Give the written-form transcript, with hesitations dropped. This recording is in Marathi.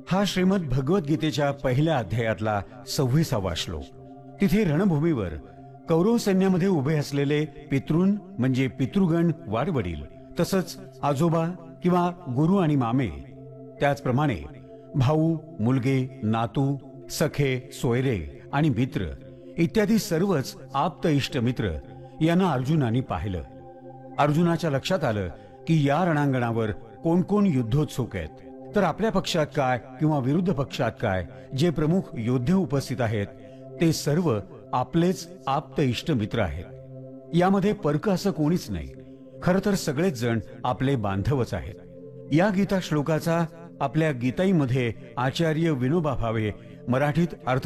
हा श्रीमद भगवद्गीतेच्या पहिल्या अध्यायातला 26वा श्लोक. तिथे रणभूमीवर कौरव सैन्यामध्ये उभे असलेले पितृन म्हणजे पितृगण, वाडवडील, तसंच आजोबा किंवा गुरु आणि मामे, त्याचप्रमाणे भाऊ, मुलगे, नातू, सखे, सोयरे आणि मित्र इत्यादी सर्वच आप्त इष्ट मित्र यांना अर्जुनाने पाहिलं. अर्जुनाच्या लक्षात आलं की या रणांगणावर कोण कोण युद्धोत्सुक आहेत, तर आपल्या पक्षात काय किंवा विरुद्ध पक्षात काय जे प्रमुख योद्धे उपस्थित आहेत ते सर्व आपलेच आप्त इष्ट मित्र आहेत. यामध्ये परक असं कोणीच नाही. खरं तर सगळेच जण आपले बांधवच आहेत. या गीता श्लोकाचा आपल्या गीताईमध्ये आचार्य विनोबा भावे मराठीत अर्थ